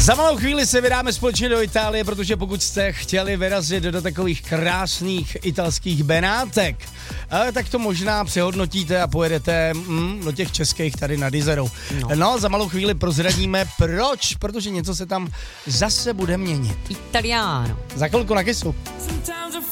Za malou chvíli se vydáme společně do Itálie, protože pokud jste chtěli vyrazit do takových krásných italských Benátek, tak to možná přehodnotíte a pojedete do těch českých tady nad Izerou. No, za malou chvíli prozradíme proč, protože něco se tam zase bude měnit. Italiano. Za chvilku na Kissu.